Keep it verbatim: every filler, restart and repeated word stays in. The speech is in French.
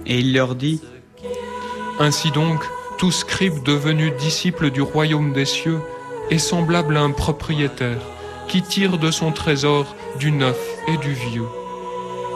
Et il leur dit : Ainsi donc, tout scribe devenu disciple du royaume des cieux est semblable à un propriétaire qui tire de son trésor du neuf et du vieux.